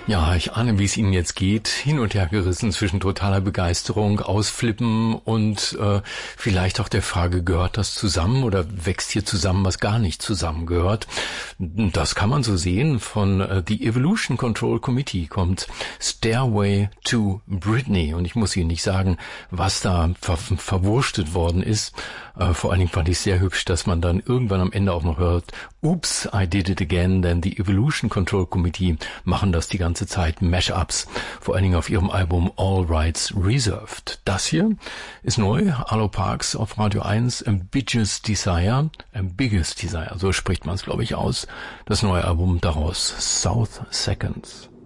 Ja, ich ahne, wie es Ihnen jetzt geht. Hin und her gerissen zwischen totaler Begeisterung, Ausflippen und vielleicht auch der Frage, gehört das zusammen oder wächst hier zusammen, was gar nicht zusammengehört? Das kann man so sehen. Von The Evolution Control Committee kommt Stairway to Britney. Und ich muss Ihnen nicht sagen, was da verwurstet worden ist. Vor allen Dingen fand ich sehr hübsch, dass man dann irgendwann am Ende auch noch hört, Oops, I did it again, denn die Evolution Control Committee machen das die ganze Zeit, Mashups, vor allen Dingen auf ihrem Album All Rights Reserved. Das hier ist neu, Arlo Parks auf Radio 1, Ambiguous Desire, so spricht man es, glaube ich, aus. Das neue Album daraus, South Seconds.